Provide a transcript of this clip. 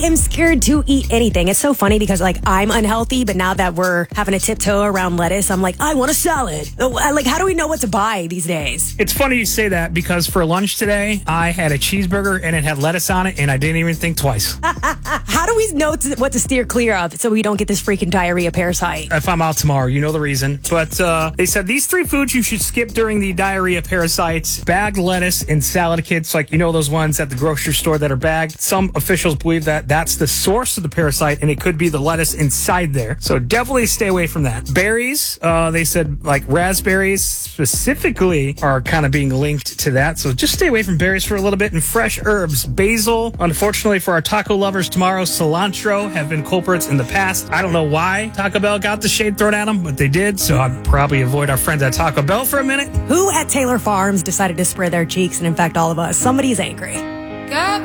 am scared to eat anything. It's so funny because, like, I'm unhealthy, but now that we're having a tiptoe around lettuce, I'm like, I want a salad. Like, how do we know what to buy these days? It's funny you say that because for lunch today, I had a cheeseburger and it had lettuce on it, and I didn't even think twice. How do we know what to steer clear of so we don't get this freaking diarrhea parasite? If I'm out tomorrow, you know the reason. But they said these 3 foods you should skip during the diarrhea parasites: bagged lettuce and salad kits, like, you know, those ones at the grocery store that are bagged. Some officials believe that that's the source of the parasite, and it could be the lettuce inside there. So definitely stay away from that. Berries, they said, like, raspberries specifically are kind of being linked to that. So just stay away from berries for a little bit. And fresh herbs, basil. Unfortunately for our taco lovers tomorrow, cilantro have been culprits in the past. I don't know why Taco Bell got the shade thrown at them, but they did. So I'd probably avoid our friends at Taco Bell for a minute. Who at Taylor Farms decided to spray their cheeks and infect all of us? Somebody's angry.